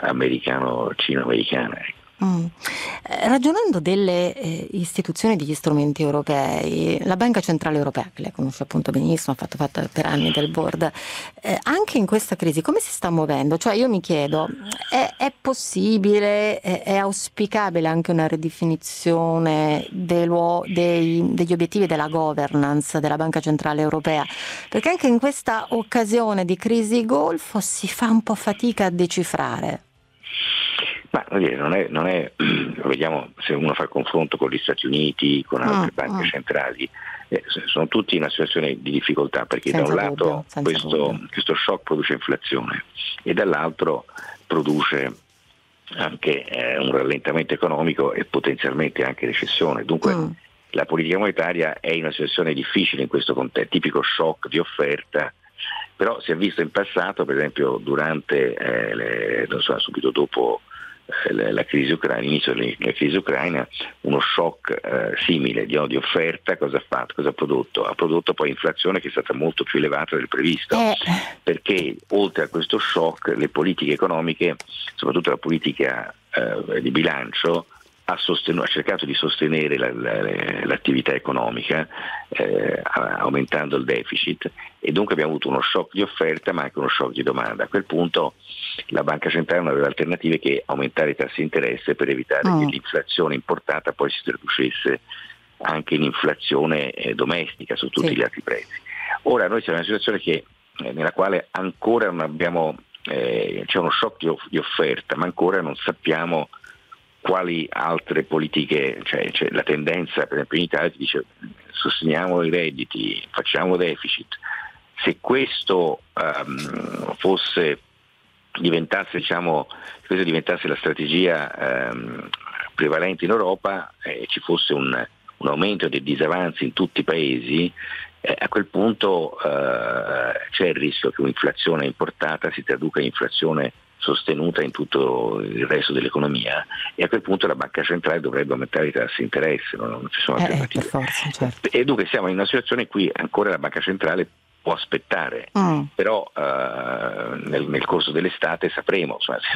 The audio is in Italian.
cino-americana. Ragionando delle istituzioni, degli strumenti europei, la Banca Centrale Europea, che lei conosce appunto benissimo, ha fatto per anni del board, anche in questa crisi come si sta muovendo? Cioè io mi chiedo, è possibile, è auspicabile anche una ridefinizione degli obiettivi della governance della Banca Centrale Europea? Perché anche in questa occasione di crisi Golfo si fa un po' fatica a decifrare. Ma non è vediamo, se uno fa il confronto con gli Stati Uniti, con altre banche centrali, sono tutti in una situazione di difficoltà, perché Senza da un lato dubbio. questo shock produce inflazione e dall'altro produce anche un rallentamento economico e potenzialmente anche recessione. Dunque la politica monetaria è in una situazione difficile in questo contesto, tipico shock di offerta. Però si è visto in passato, per esempio durante subito dopo la crisi ucraina, l'inizio della crisi ucraina, uno shock simile di offerta, cosa ha fatto? Cosa ha prodotto? Ha prodotto poi inflazione che è stata molto più elevata del previsto, perché oltre a questo shock le politiche economiche, soprattutto la politica di bilancio, ha cercato di sostenere l'attività economica aumentando il deficit, e dunque abbiamo avuto uno shock di offerta ma anche uno shock di domanda. A quel punto la Banca Centrale non aveva alternative che aumentare i tassi di interesse per evitare che l'inflazione importata poi si traducesse anche in inflazione domestica su tutti gli altri prezzi. Ora noi siamo in una situazione nella quale ancora non abbiamo, c'è uno shock di offerta, ma ancora non sappiamo quali altre politiche, cioè la tendenza per esempio in Italia ti dice sosteniamo i redditi, facciamo deficit. Se questo diventasse la strategia prevalente in Europa, ci fosse un aumento dei disavanzi in tutti i paesi, a quel punto c'è il rischio che un'inflazione importata si traduca in inflazione sostenuta in tutto il resto dell'economia, e a quel punto la Banca Centrale dovrebbe aumentare i tassi di interesse, non ci sono alternative. Per forza, certo. E dunque siamo in una situazione in cui ancora la Banca Centrale può aspettare, però nel corso dell'estate sapremo, insomma,